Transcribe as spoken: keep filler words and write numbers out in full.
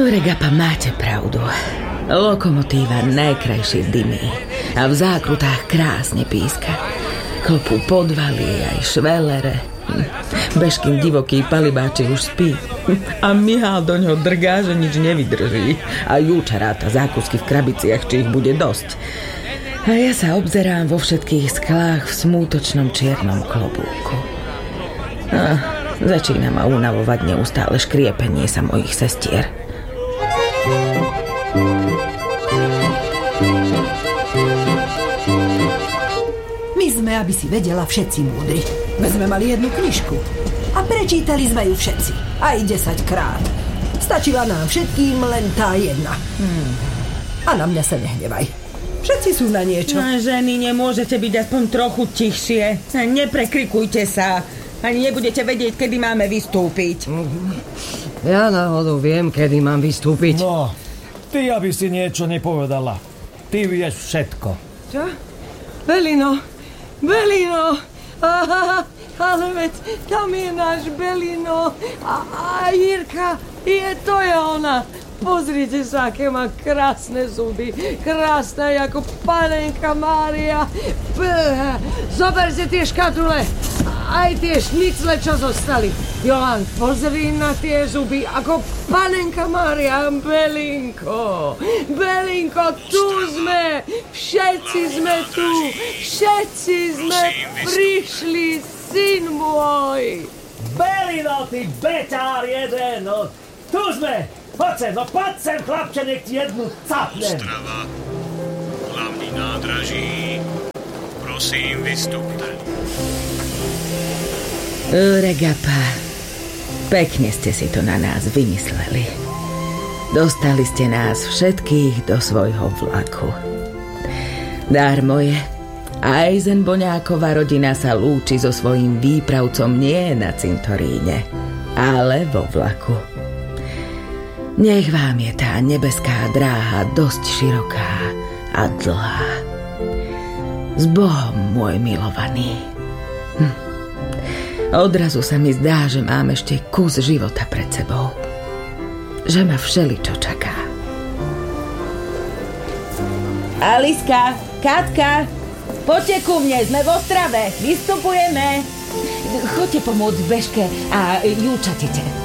Regapa, máte pravdu. Lokomotíva najkrajšie dymí a v zákrutách krásne píska. Klopú podvaly aj švelere. Bežkým divoký palibáči už spí a Mihál do ňoho drgá, že nič nevydrží a Júča ráta zákusky v krabiciach, či ich bude dosť. A ja sa obzerám vo všetkých sklách v smútočnom čiernom klobúku. A začína ma unavovať neustále škriepenie sa mojich sestier. My sme, aby si vedela, všetci múdri. My sme mali jednu knižku a prečítali sme ju všetci. Aj desaťkrát. Stačila nám všetkým len tá jedna. Hmm. A na mňa sa nehnevaj. Všetci sú na niečo. No, ženy, nemôžete byť aspoň trochu tichšie. Neprekrikujte sa. Ani nebudete vedieť, kedy máme vystúpiť. Ja náhodou viem, kedy mám vystúpiť. No, ty, aby si niečo nepovedala. Ty vieš všetko. Čo? Belino, Belino. Aha, ale veď tam je náš Belino. A, a Jirka, je to je ona. Pozrite sa, aké má krásne zuby. Krásna ako panenka Mária. Zoberte tie škatule. Aj tie šnicle, čo zostali. Johan, pozri na tie zuby, ako panenka Mária. Belinko, Belinko, tu sme. Všetci sme tu. Všetci sme prišli, syn môj. Belino, ty beťár jeden, no. Tu sme. Poď sem, no poď sem, chlapče, nech ti jednu capnem. Ostrava, hlavný nádraží. Prosím, vystúpte. Regapa, pekne ste si to na nás vymysleli. Dostali ste nás všetkých do svojho vlaku. Dármo je, Eisenboňáková rodina sa lúči so svojím výpravcom nie na cintoríne, ale vo vlaku. Nech vám je tá nebeská dráha dosť široká a dlhá. S Bohom, môj milovaný. Hm. Odrazu sa mi zdá, že mám ešte kus života pred sebou. Že ma všeličo čaká. Aliska, Katka, poďte ku mne, sme v Ostrave, vystupujeme. Choďte pomôcť Bežke a Júčatite.